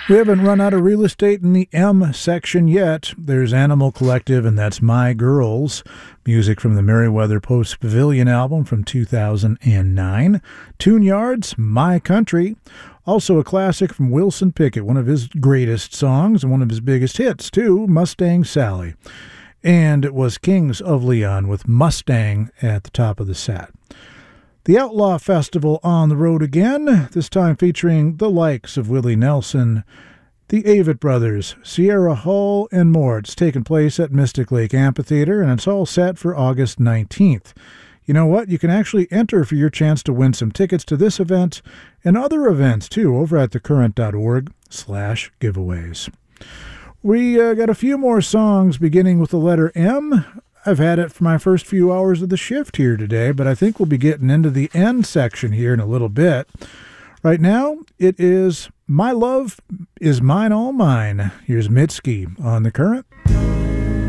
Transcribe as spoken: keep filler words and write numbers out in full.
We haven't run out of real estate in the M section yet. There's Animal Collective, and that's My Girls. Music from the Merriweather Post Pavilion album from two thousand nine. Tune Yards, My Country. Also a classic from Wilson Pickett, one of his greatest songs and one of his biggest hits, too, Mustang Sally. And it was Kings of Leon with Mustang at the top of the set. The Outlaw Festival on the road again, this time featuring the likes of Willie Nelson, the Avett Brothers, Sierra Hull, and more. It's taking place at Mystic Lake Amphitheater, and it's all set for August nineteenth. You know what? You can actually enter for your chance to win some tickets to this event and other events, too, over at thecurrent.org slash giveaways. We uh, got a few more songs beginning with the letter M. I've had it for my first few hours of the shift here today, but I think we'll be getting into the end section here in a little bit. Right now, it is My Love Is Mine All Mine. Here's Mitski on The Current.